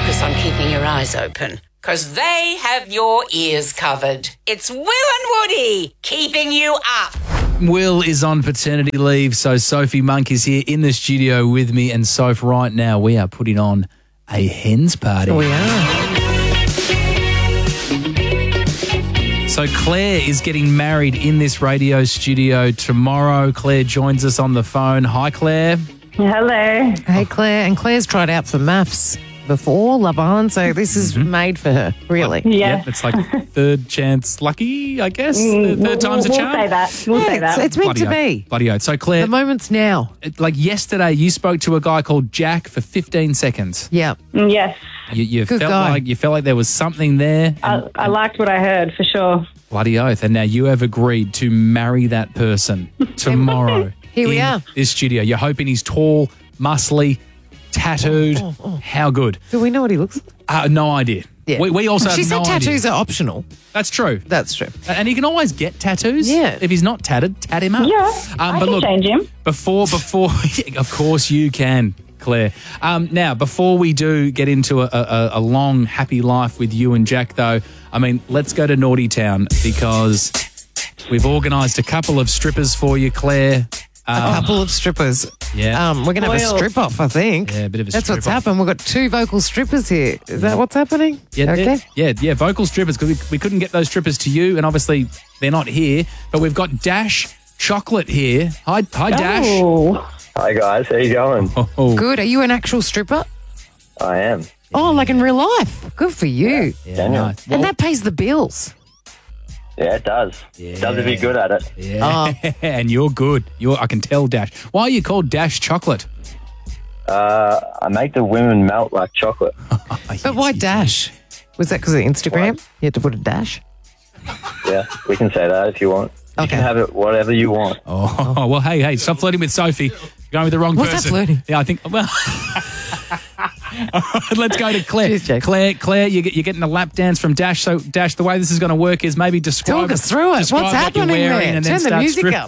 focus on keeping your eyes open, because they have your ears covered. It's Will and Woody keeping you up. Will is on paternity leave, so Sophie Monk is here in the studio with me. And Soph, right now we are putting on a hens party. We are. So Claire is getting married in this radio studio tomorrow. Claire joins us on the phone. Hi, Claire. Hello. Hey, Claire. And Claire's tried out for maths before Love Island, so this is made for her, really. Yeah. Yep, it's like third chance lucky, I guess. Third time's a charm. We'll say that. We'll say that. It's meant to be. Bloody oath. So, Claire, The moment's now. like yesterday, you spoke to a guy called Jack for 15 seconds. Yeah. Yes. You Good felt guy. like there was something there. I liked what I heard, for sure. Bloody oath. And now you have agreed to marry that person tomorrow. Here we in are. This studio. You're hoping he's tall, muscly, tattooed. How good? Do we know what he looks like? No idea. Yeah. We also She have said no tattoos idea. are optional. That's true. That's true. And he can always get tattoos. Yeah. If he's not tatted, tat him up. Yeah. I but can look, change him. Before, of course you can, Claire. Now, before we do get into a long, happy life with you and Jack, though, I mean, let's go to Naughty Town because we've organised a couple of strippers for you, Claire. A couple of strippers. Yeah. We're going to have a Spoiled. strip off, I think. Yeah, a bit of a That's what's strip-off. happened. We've got two vocal strippers here. Is that what's happening? Yeah, Okay. yeah, vocal strippers, because we couldn't get those strippers to you, and obviously they're not here. But we've got Dash Chocolate here. Hi, Dash. Oh. Hi guys, how you going? Oh, Good. Are you an actual stripper? I am. Oh, like in real life. Good for you. yeah, nice. And that pays the bills. Yeah, it does. It does if you're good at it. Yeah, and you're good. I can tell, Dash. Why are you called Dash Chocolate? I make the women melt like chocolate. But why dash? Was that because of Instagram? You had to put a dash? Yeah, we can say that if you want. You Okay. can have it whatever you want. Oh, well, hey, stop flirting with Sophie. You're going with the wrong What's that person. flirting? Yeah, I think, well... All right, let's go to Claire. Cheers, Jack. Claire, you're getting a lap dance from Dash. So, Dash, the way this is going to work is maybe describe... Talk us through it. describe What's what happening you're wearing there? and then Turn the start music strip- up.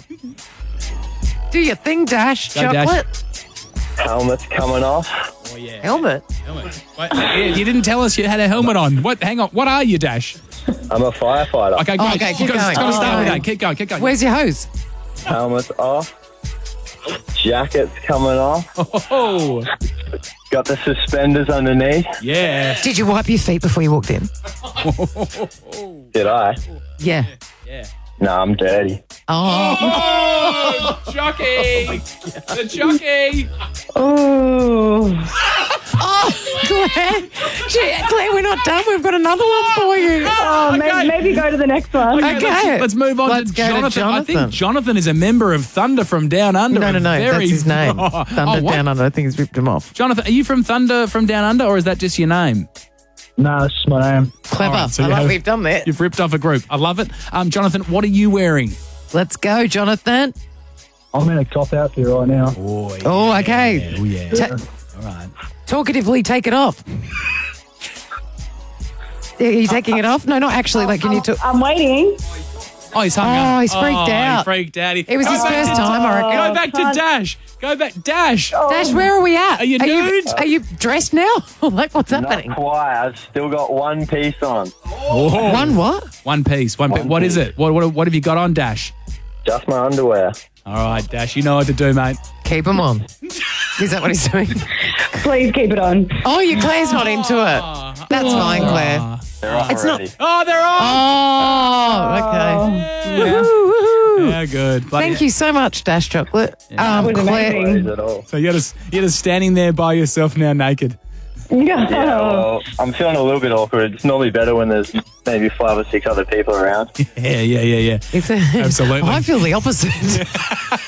Do your thing, Dash. Go, Dash. Chocolate. Helmet's coming off. Oh, yeah. Helmet. Wait, you didn't tell us you had a helmet on. What? Hang on. What are you, Dash? I'm a firefighter. Okay, great. okay, keep You've got to going. start with Oh. that. Keep going. Where's your hose? Helmet's off. Jacket's coming off. Oh, Got the suspenders underneath. yeah. Did you wipe your feet before you walked in? Did I? Yeah. No, I'm dirty. Oh. Oh, jockey. The jockey. Oh. Claire, we're not done. We've got another one for you. Oh, Okay. maybe go to the next one. Okay. Let's move on Let's to go to Jonathan. I think Jonathan. Jonathan is a member of Thunder from Down Under. No. A very- That's his name. Thunder what? Down Under. I think he's ripped him off. Jonathan, are you from Thunder from Down Under, or is that just your name? No, it's my name. Clever. All right, so I you like have- we've done that. You've ripped off a group. I love it. Jonathan, what are you wearing? Let's go, Jonathan. I'm in a cop outfit right now. Oh, okay. Oh, yeah. All right. Talkatively take it off. Are you taking it off? No, not actually. Like, can you talk? I'm waiting. Oh, he's hung Oh, up. he's freaked out. He freaked out. It was Go his back first to- time, I reckon. Go back to Dash. Go back. Dash. Dash, where are we at? Are you nude? Are you dressed now? Like, what's happening? Not quite. I've still got one piece on. Oh. One what? One piece. What is it? What have you got on, Dash? Just my underwear. All right, Dash. You know what to do, mate. Keep him on. Is that what he's doing? Please keep it on. Oh, your Claire's not into it. That's fine, Claire. They're off It's not- already. Oh, they're on. Oh, okay. Yeah. Woohoo. Yeah, good. Bloody Thank you so much, Dash Chocolate. was Claire, amazing. Worries at all. So you're just standing there by yourself now, naked. Yeah, well, I'm feeling a little bit awkward. It's normally better when there's maybe 5 or 6 other people around. Yeah. it's Absolutely. I feel the opposite.